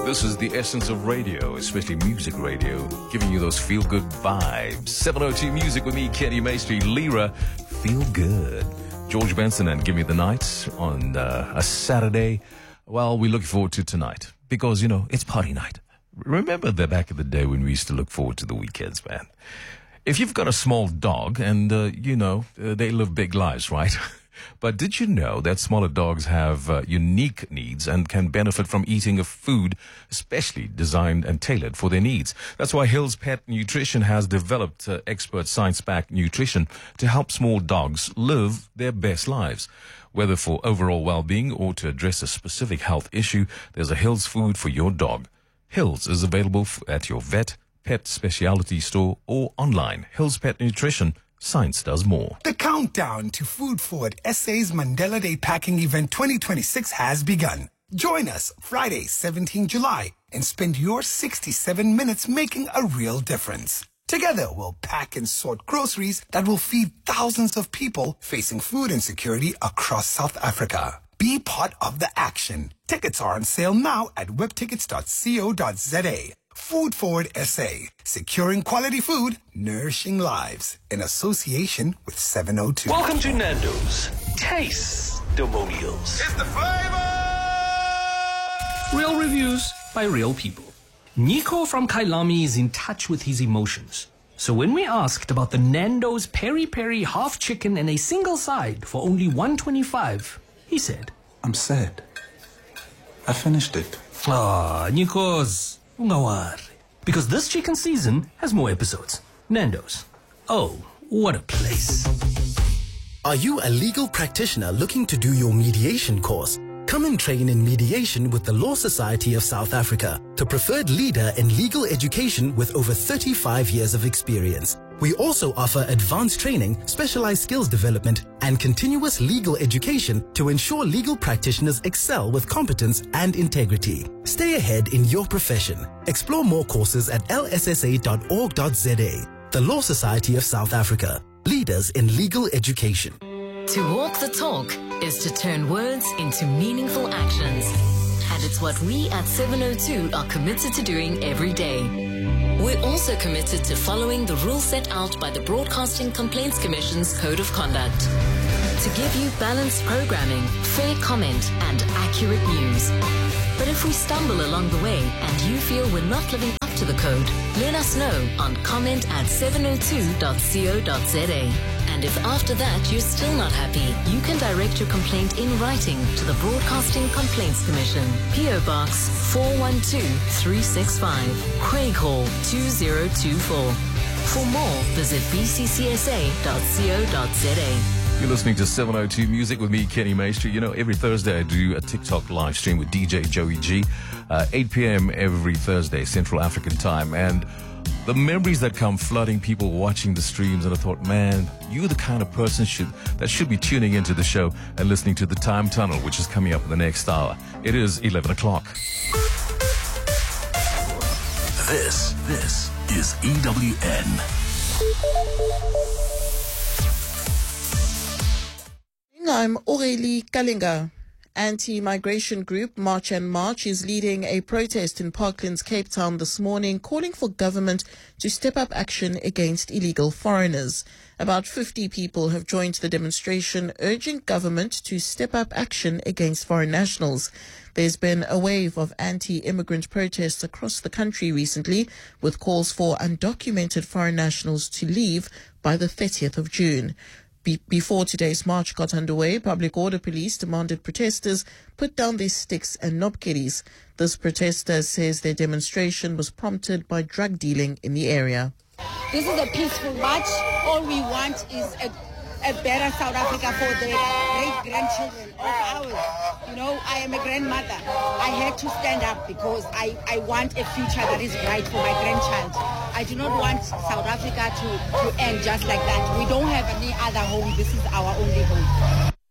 This is the essence of radio, especially music radio, giving you those feel-good vibes. 702 Music with me, Kenny Maestri, Lira, feel good. George Benson and Give Me the Night on a Saturday. Well, we look forward to tonight because, you know, it's party night. Remember that back in the day when we used to look forward to the weekends, man. If you've got a small dog and, they live big lives, right? But did you know that smaller dogs have unique needs and can benefit from eating a food especially designed and tailored for their needs? That's why Hills Pet Nutrition has developed expert science-backed nutrition to help small dogs live their best lives. Whether for overall well-being or to address a specific health issue, there's a Hills food for your dog. Hills is available at your vet, pet specialty store or online. Hills Pet Nutrition. Science does more. The countdown to Food Forward SA's Mandela Day Packing Event 2026 has begun. Join us Friday, 17 July, and spend your 67 minutes making a real difference. Together, we'll pack and sort groceries that will feed thousands of people facing food insecurity across South Africa. Be part of the action. Tickets are on sale now at webtickets.co.za. Food Forward SA, securing quality food, nourishing lives, in association with 702. Welcome to Nando's Taste-Demonials. It's the flavor! Real reviews by real people. Nico from Kailami is in touch with his emotions. So when we asked about the Nando's Peri Peri half chicken and a single side for only $1.25, he said, I'm sad. I finished it. Nikos. Because this chicken season has more episodes. Nando's. Oh, what a place. Are you a legal practitioner looking to do your mediation course? Come and train in mediation with the Law Society of South Africa, the preferred leader in legal education with over 35 years of experience. We also offer advanced training, specialized skills development, and continuous legal education to ensure legal practitioners excel with competence and integrity. Stay ahead in your profession. Explore more courses at lssa.org.za. The Law Society of South Africa, leaders in legal education. To walk the talk is to turn words into meaningful actions. And it's what we at 702 are committed to doing every day. We're also committed to following the rules set out by the Broadcasting Complaints Commission's Code of Conduct. To give you balanced programming, fair comment, and accurate news. But if we stumble along the way and you feel we're not living up to the code, let us know on comment@702.co.za. And if after that you're still not happy, you can direct your complaint in writing to the Broadcasting Complaints Commission, PO Box 412365, Craig Hall 2024. For more, visit bccsa.co.za. You're listening to 702 Music with me, Kenny Maestri. You know, every Thursday I do a TikTok live stream with DJ Joey G, 8 p.m. every Thursday, Central African time. And the memories that come flooding, people watching the streams, and I thought, man, you're the kind of person that should be tuning into the show and listening to the Time Tunnel, which is coming up in the next hour. It is 11 o'clock. This is EWN. I'm Aurélie Kalinga. Anti-migration group March and March is leading a protest in Parklands, Cape Town this morning, calling for government to step up action against illegal foreigners. About 50 people have joined the demonstration, urging government to step up action against foreign nationals. There's been a wave of anti-immigrant protests across the country recently, with calls for undocumented foreign nationals to leave by the 30th of June. Before today's march got underway, Public Order Police demanded protesters put down their sticks and knobkerries. This protester says their demonstration was prompted by drug dealing in the area. This is a peaceful march. All we want is a better South Africa for the great-grandchildren of ours. You know, I am a grandmother. I had to stand up because I want a future that is bright for my grandchild. I do not want South Africa to end just like that. We don't have any other home. This is our only home.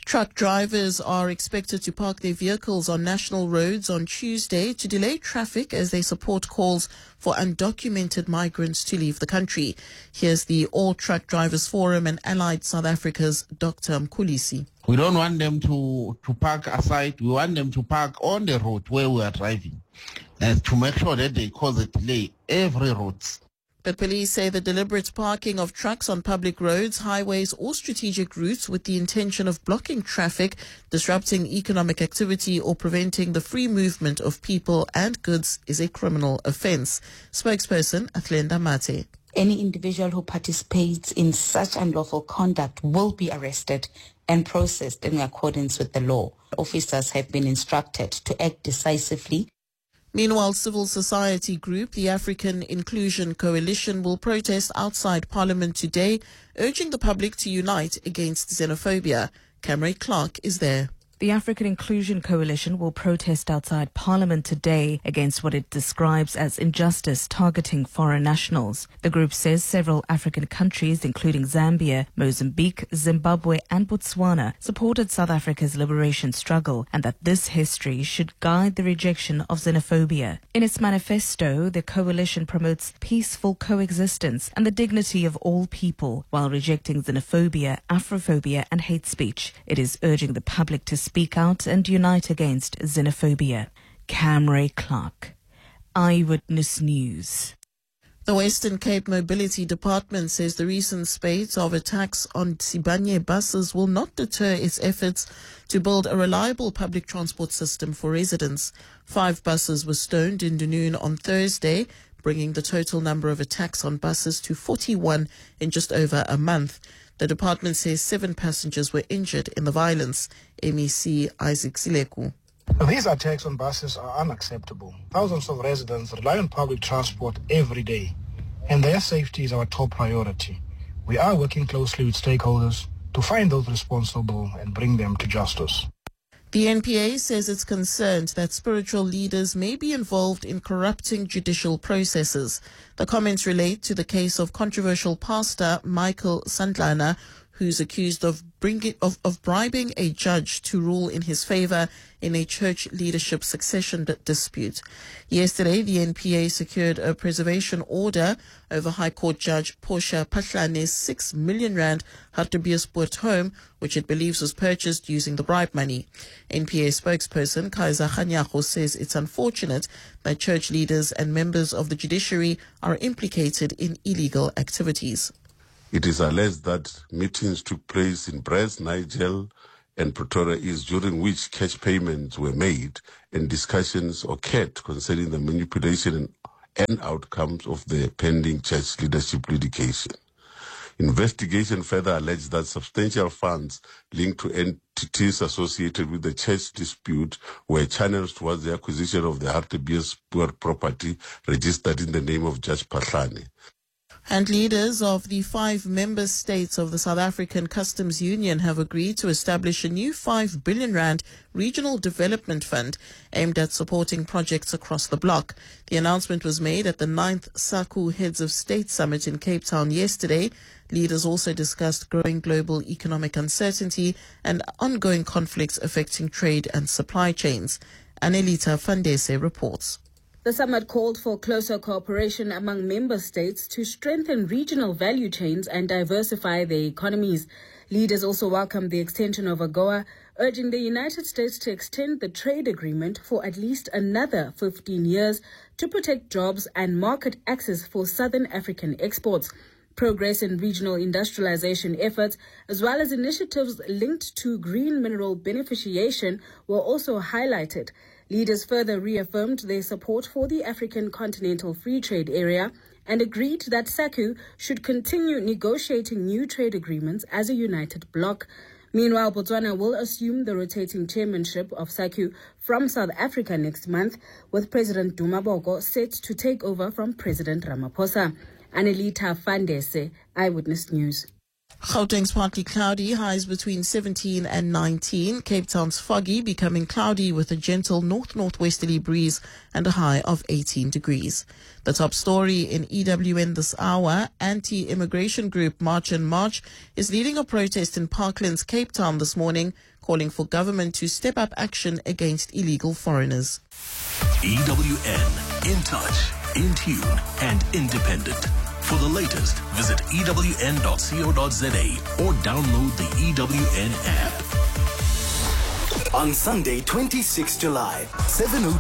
Truck drivers are expected to park their vehicles on national roads on Tuesday to delay traffic as they support calls for undocumented migrants to leave the country. Here's the All Truck Drivers Forum and Allied South Africa's Dr. Mkhulisi. We don't want them to park aside. We want them to park on the road where we are driving, and to make sure that they cause a delay every road. But police say the deliberate parking of trucks on public roads, highways or strategic routes with the intention of blocking traffic, disrupting economic activity or preventing the free movement of people and goods is a criminal offence. Spokesperson Athlenda Mate. Any individual who participates in such unlawful conduct will be arrested and processed in accordance with the law. Officers have been instructed to act decisively. Meanwhile, civil society group, the African Inclusion Coalition, will protest outside Parliament today, urging the public to unite against xenophobia. Camry Clark is there. The African Inclusion Coalition will protest outside Parliament today against what it describes as injustice targeting foreign nationals. The group says several African countries, including Zambia, Mozambique, Zimbabwe and Botswana, supported South Africa's liberation struggle and that this history should guide the rejection of xenophobia. In its manifesto, the coalition promotes peaceful coexistence and the dignity of all people while rejecting xenophobia, Afrophobia and hate speech. It is urging the public to speak out and unite against xenophobia. Camry Clark, Eyewitness News. The Western Cape Mobility Department says the recent spate of attacks on Sibanye buses will not deter its efforts to build a reliable public transport system for residents. 5 buses were stoned in Dunoon on Thursday, bringing the total number of attacks on buses to 41 in just over a month. The department says 7 passengers were injured in the violence. MEC Isaac Sileku. These attacks on buses are unacceptable. Thousands of residents rely on public transport every day, and their safety is our top priority. We are working closely with stakeholders to find those responsible and bring them to justice. The NPA says it's concerned that spiritual leaders may be involved in corrupting judicial processes. The comments relate to the case of controversial pastor Michael Sandlana, who's accused of bribing a judge to rule in his favor in a church leadership succession dispute. Yesterday, the NPA secured a preservation order over High Court Judge Portia Patlane's 6 million rand Hartbeespoort home, which it believes was purchased using the bribe money. NPA spokesperson Kaiser Khanyago says it's unfortunate that church leaders and members of the judiciary are implicated in illegal activities. It is alleged that meetings took place in Brest, Nigel, and Pretoria East, during which cash payments were made and discussions occurred concerning the manipulation and outcomes of the pending church leadership litigation. Investigation further alleged that substantial funds linked to entities associated with the church dispute were channeled towards the acquisition of the Hartbeespoort property registered in the name of Judge Patlane. And leaders of the 5 member states of the South African Customs Union have agreed to establish a new 5 billion rand regional development fund aimed at supporting projects across the bloc. The announcement was made at the 9th SACU Heads of State Summit in Cape Town yesterday. Leaders also discussed growing global economic uncertainty and ongoing conflicts affecting trade and supply chains. Anelita Fandese reports. The summit called for closer cooperation among member states to strengthen regional value chains and diversify their economies. Leaders also welcomed the extension of AGOA, urging the United States to extend the trade agreement for at least another 15 years to protect jobs and market access for Southern African exports. Progress in regional industrialization efforts, as well as initiatives linked to green mineral beneficiation, were also highlighted. Leaders further reaffirmed their support for the African Continental Free Trade Area and agreed that SACU should continue negotiating new trade agreements as a united bloc. Meanwhile, Botswana will assume the rotating chairmanship of SACU from South Africa next month, with President Duma Boko set to take over from President Ramaphosa. Anelita Fandese, Eyewitness News. Gauteng's partly cloudy, highs between 17 and 19. Cape Town's foggy, becoming cloudy with a gentle north-northwesterly breeze and a high of 18 degrees. The top story in EWN this hour, anti-immigration group March and March is leading a protest in Parklands, Cape Town this morning, calling for government to step up action against illegal foreigners. EWN, in touch, in tune, and independent. For the latest, visit ewn.co.za or download the EWN app. On Sunday, 26 July, 7:02